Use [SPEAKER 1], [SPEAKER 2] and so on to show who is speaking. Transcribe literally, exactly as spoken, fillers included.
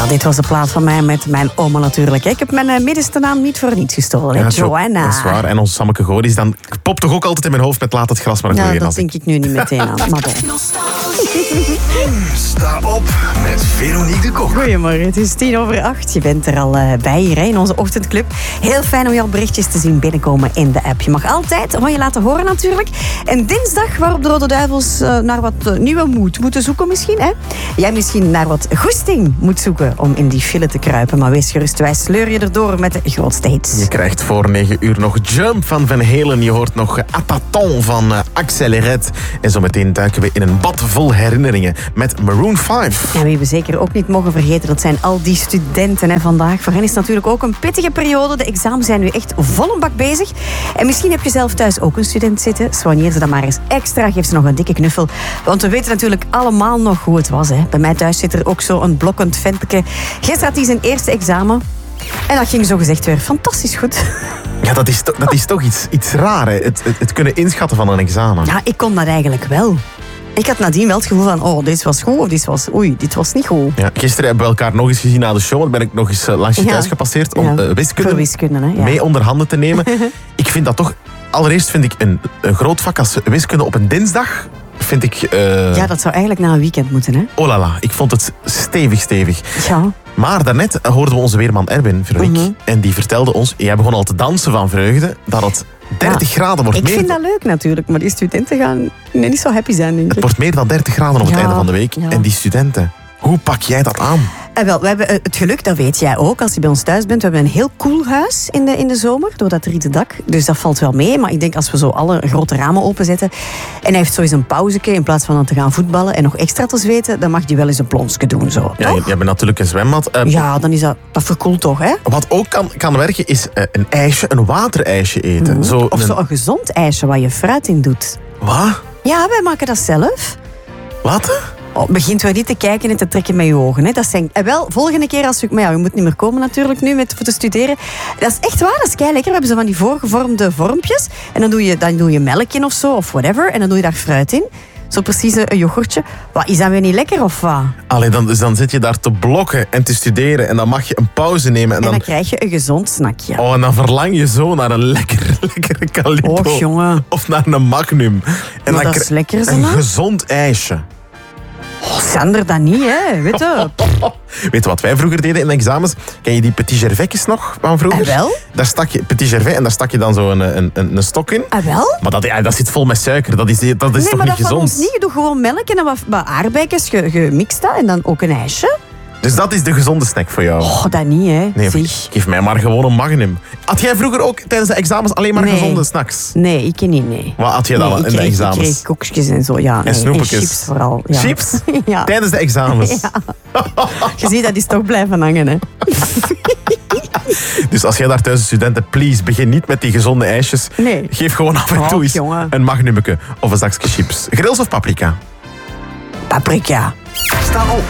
[SPEAKER 1] Wel, dit was de plaat van mij met mijn oma natuurlijk. Ik heb mijn uh, middenste naam niet voor niets gestolen. Ja, Joanna.
[SPEAKER 2] Dat is waar. En onze Sammeke Goris, dan popt toch ook altijd in mijn hoofd met laat het gras maar groeien.
[SPEAKER 1] Ja, dat denk ik nu niet meteen aan. Maar
[SPEAKER 3] Sta op met Veronique de Kok.
[SPEAKER 1] Goedemorgen, het is tien over acht. Je bent er al uh, bij hier hè, in onze ochtendclub. Heel fijn om je al berichtjes te zien binnenkomen in de app. Je mag altijd van je laten horen natuurlijk. En dinsdag waarop de Rode Duivels uh, naar wat uh, nieuwe moed moeten zoeken misschien. Hè? Jij misschien naar wat goesting moet zoeken om in die file te kruipen. Maar wees gerust, wij sleur je erdoor met de grootste hits.
[SPEAKER 2] Je krijgt voor negen uur nog Jump van Van Halen. Je hoort nog Ataton van uh, Accelerate. En zometeen duiken we in een bad vol herinneringen met Maroon vijf.
[SPEAKER 1] En wie we zeker ook niet mogen vergeten, dat zijn al die studenten hè, vandaag. Voor hen is het natuurlijk ook een pittige periode. De examens zijn nu echt vol een bak bezig. En misschien heb je zelf thuis ook een student zitten. Soigneer ze dan maar eens extra. Geef ze nog een dikke knuffel. Want we weten natuurlijk allemaal nog hoe het was. Hè. Bij mij thuis zit er ook zo een blokkend ventje. Gisteren had hij zijn eerste examen. En dat ging zogezegd weer fantastisch goed.
[SPEAKER 2] Ja, dat is, to- dat is toch iets, iets raar, hè? Het, het, het kunnen inschatten van een examen.
[SPEAKER 1] Ja, ik kon dat eigenlijk wel. Ik had nadien wel het gevoel van, oh, dit was goed of dit was, oei, dit was niet goed.
[SPEAKER 2] Ja, gisteren hebben we elkaar nog eens gezien na de show. Dan ben ik nog eens uh, langs je
[SPEAKER 1] Ja.
[SPEAKER 2] thuis gepasseerd om
[SPEAKER 1] Ja.
[SPEAKER 2] uh, wiskunde,
[SPEAKER 1] Voor wiskunde, hè, ja.
[SPEAKER 2] mee onder handen te nemen. Ik vind dat toch... Allereerst vind ik een, een groot vak als wiskunde op een dinsdag... Vind ik... Uh,
[SPEAKER 1] Ja, dat zou eigenlijk na een weekend moeten, hè?
[SPEAKER 2] oh la la, ik vond het stevig, stevig.
[SPEAKER 1] Ja.
[SPEAKER 2] Maar daarnet hoorden we onze weerman Erwin, Veronique.
[SPEAKER 1] Mhm.
[SPEAKER 2] En die vertelde ons, jij begon al te dansen van vreugde, dat het dertig
[SPEAKER 1] Ja.
[SPEAKER 2] graden wordt.
[SPEAKER 1] Ik
[SPEAKER 2] meer
[SPEAKER 1] vind dat leuk natuurlijk, maar die studenten gaan nee, niet zo happy zijn, denk
[SPEAKER 2] Het
[SPEAKER 1] ik.
[SPEAKER 2] wordt meer dan dertig graden op het
[SPEAKER 1] Ja,
[SPEAKER 2] einde van de week.
[SPEAKER 1] ja.
[SPEAKER 2] En die studenten, hoe pak jij dat aan?
[SPEAKER 1] En wel, we hebben eh, het geluk, dat weet jij ook, als je bij ons thuis bent. We hebben een heel koel huis in de, in de zomer, door dat rieten dak. Dus dat valt wel mee. Maar ik denk, als we zo alle grote ramen openzetten... en hij heeft zo eens een pauzeke, in plaats van dan te gaan voetballen... en nog extra te zweten, dan mag hij wel eens een plonsje doen, zo.
[SPEAKER 2] Ja,
[SPEAKER 1] toch?
[SPEAKER 2] je, je hebt natuurlijk een zwembad. Uh,
[SPEAKER 1] Ja, dan is dat, dat verkoelt toch, hè?
[SPEAKER 2] Wat ook kan, kan werken, is uh, een ijsje, een waterijsje eten.
[SPEAKER 1] Mm.
[SPEAKER 2] Zo
[SPEAKER 1] Of
[SPEAKER 2] een...
[SPEAKER 1] zo een gezond ijsje waar je fruit in doet.
[SPEAKER 2] Wat?
[SPEAKER 1] Ja, wij maken dat zelf.
[SPEAKER 2] Wat?
[SPEAKER 1] Oh, begint wel niet te kijken en te trekken met je ogen. Hè. Dat zijn, en wel, volgende keer als je... Maar ja, je moet niet meer komen natuurlijk nu met, voor te studeren. Dat is echt waar, dat is kei lekker. We hebben zo van die voorgevormde vormpjes. En dan doe je, dan doe je melk in of zo, of whatever. En dan doe je daar fruit in. Zo precies een yoghurtje. Wat, is dat weer niet lekker of wat?
[SPEAKER 2] Allee, dan, dus dan zit je daar te blokken en te studeren. En dan mag je een pauze nemen. En
[SPEAKER 1] En
[SPEAKER 2] dan,
[SPEAKER 1] dan krijg je een gezond snackje.
[SPEAKER 2] oh, en dan verlang je zo naar een lekker, lekkere Calippo.
[SPEAKER 1] Och, jongen.
[SPEAKER 2] Of naar een Magnum. En
[SPEAKER 1] Maar
[SPEAKER 2] dan
[SPEAKER 1] dat is
[SPEAKER 2] kri-
[SPEAKER 1] lekker, zo,
[SPEAKER 2] een
[SPEAKER 1] hè?
[SPEAKER 2] gezond ijsje.
[SPEAKER 1] Oh, Sander, dat niet, hè. Weet je?
[SPEAKER 2] Weet je wat wij vroeger deden in de examens? Ken je die petit gervaisjes nog van vroeger?
[SPEAKER 1] Ah, wel?
[SPEAKER 2] Daar stak je petit gervais en daar stak je dan zo een, een, een, een stok in.
[SPEAKER 1] Ah, wel?
[SPEAKER 2] Maar dat, ja, dat zit vol met suiker. Dat is, dat is
[SPEAKER 1] Nee,
[SPEAKER 2] toch
[SPEAKER 1] maar
[SPEAKER 2] niet
[SPEAKER 1] dat van
[SPEAKER 2] gezond?
[SPEAKER 1] ons niet. Je doet gewoon melk en dan wat, wat aardbeidjes ge- gemixt dat, en dan ook een ijsje.
[SPEAKER 2] Dus dat is de gezonde snack voor jou?
[SPEAKER 1] Oh, dat niet, hè.
[SPEAKER 2] Nee,
[SPEAKER 1] Zeg.
[SPEAKER 2] geef mij maar gewoon een Magnum. Had jij vroeger ook tijdens de examens alleen maar
[SPEAKER 1] Nee.
[SPEAKER 2] gezonde snacks?
[SPEAKER 1] Nee, ik ken niet, nee.
[SPEAKER 2] Wat had je dan
[SPEAKER 1] Nee,
[SPEAKER 2] in
[SPEAKER 1] ik
[SPEAKER 2] de
[SPEAKER 1] kreeg,
[SPEAKER 2] examens?
[SPEAKER 1] Ik kreeg koekjes en zo, ja. Nee.
[SPEAKER 2] snoepjes?
[SPEAKER 1] En chips vooral. Ja.
[SPEAKER 2] Chips?
[SPEAKER 1] Ja.
[SPEAKER 2] Tijdens de examens?
[SPEAKER 1] Ja. Je ziet, dat is toch blijven hangen, hè.
[SPEAKER 2] Dus als jij daar thuis een student hebt, please, begin niet met die gezonde ijsjes.
[SPEAKER 1] Nee.
[SPEAKER 2] Geef gewoon af en toe
[SPEAKER 1] Och,
[SPEAKER 2] eens
[SPEAKER 1] jongen.
[SPEAKER 2] een Magnummeke of een zakje chips. Grills of paprika?
[SPEAKER 1] Paprika.
[SPEAKER 3] Sta op